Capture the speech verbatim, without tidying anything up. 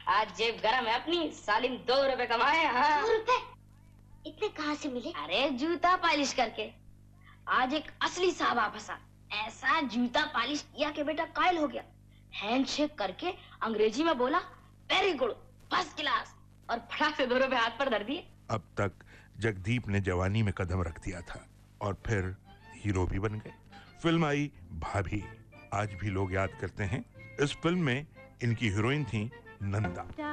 आज जेब गरम है अपनी, सालिम दो रुपए कमाए। हाँ दो रुपए? इतने कहाँ से मिले? अरे जूता पॉलिश करके। आज एक असली साहब फंसा, ऐसा जूता पॉलिश किया कि बेटा कायल हो गया। हैंडशेक करके अंग्रेजी में बोला वेरी गुड, फर्स्ट क्लास, और फटाक से दो रुपए हाथ पर धर दिए। अब तक जगदीप ने जवानी में कदम रख दिया था और फिर हीरो भी बन गए। फिल्म आई भाभी, आज भी लोग याद करते हैं। इस फिल्म में इनकी हीरोइन थी नंदा।